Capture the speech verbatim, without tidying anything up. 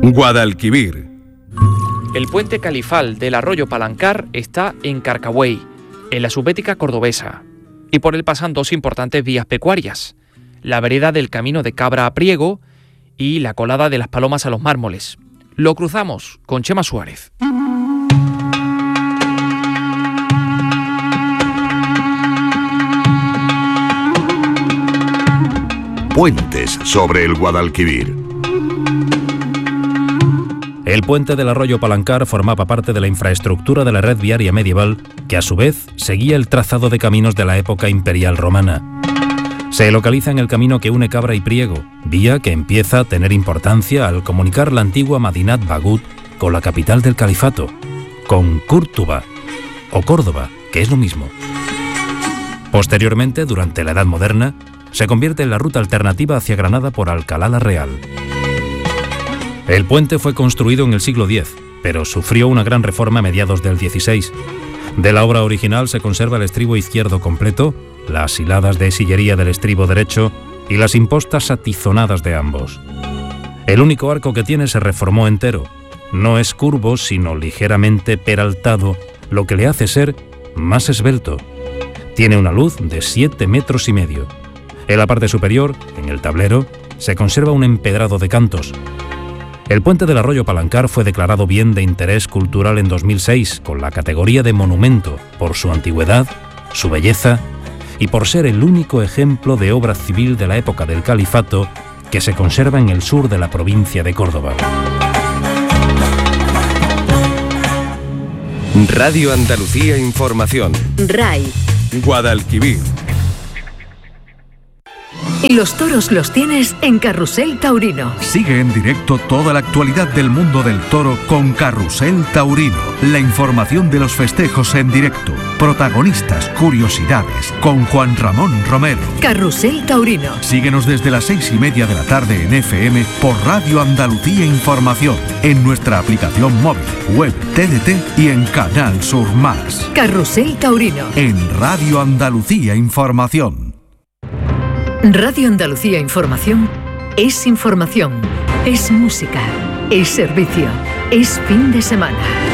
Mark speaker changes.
Speaker 1: Guadalquivir.
Speaker 2: El puente califal del arroyo Palancar está en Carcabuey, en la subbética cordobesa, y por él pasan dos importantes vías pecuarias, la vereda del Camino de Cabra a Priego y la colada de las Palomas a los Mármoles. Lo cruzamos con Chema Suárez.
Speaker 3: Puentes sobre el Guadalquivir.
Speaker 4: El puente del arroyo Palancar formaba parte de la infraestructura de la red viaria medieval, que a su vez seguía el trazado de caminos de la época imperial romana. Se localiza en el camino que une Cabra y Priego, vía que empieza a tener importancia al comunicar la antigua Madinat Bagut con la capital del califato, con Cúrtuba o Córdoba, que es lo mismo. Posteriormente, durante la Edad Moderna, se convierte en la ruta alternativa hacia Granada por Alcalá la Real. El puente fue construido en el siglo diez, pero sufrió una gran reforma a mediados del dieciséis. De la obra original se conserva el estribo izquierdo completo, las hiladas de sillería del estribo derecho y las impostas atizonadas de ambos. El único arco que tiene se reformó entero. No es curvo, sino ligeramente peraltado, lo que le hace ser más esbelto. Tiene una luz de siete metros y medio. En la parte superior, en el tablero, se conserva un empedrado de cantos. El puente del arroyo Palancar fue declarado bien de interés cultural en dos mil seis con la categoría de monumento por su antigüedad, su belleza y por ser el único ejemplo de obra civil de la época del califato que se conserva en el sur de la provincia de Córdoba.
Speaker 1: Radio Andalucía Información.
Speaker 5: R A I.
Speaker 1: Guadalquivir.
Speaker 5: Y los toros los tienes en Carrusel Taurino.
Speaker 6: Sigue en directo toda la actualidad del mundo del toro con Carrusel Taurino. La información de los festejos en directo. Protagonistas, curiosidades, con Juan Ramón Romero.
Speaker 5: Carrusel Taurino.
Speaker 6: Síguenos desde las seis y media de la tarde en F M por Radio Andalucía Información, en nuestra aplicación móvil, web, T D T y en Canal Sur Más.
Speaker 5: Carrusel Taurino.
Speaker 6: En Radio Andalucía Información.
Speaker 5: Radio Andalucía Información es información, es música, es servicio, es fin de semana.